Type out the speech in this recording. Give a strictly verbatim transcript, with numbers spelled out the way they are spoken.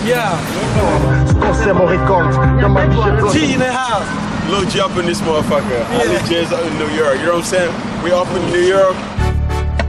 Yeah. Scorsese Morricone. G in the house. Lil G up in this motherfucker. Yeah. Ali J's up in New York. You know what I'm saying? We up in New York.